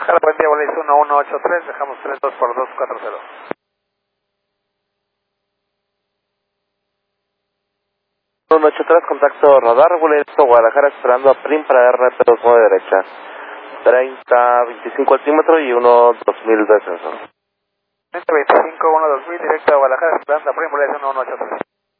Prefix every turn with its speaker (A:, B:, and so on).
A: Jala, buen día, Boleis 1183, dejamos 32 por 240.
B: 183, contacto radar, boleto Guadalajara esperando a PRIM para RP29 derecha. 30-25 altímetro y 1-2000 descenso.
A: 30-25, 1-2000, directo a Guadalajara esperando a PRIM, Boleis 1183.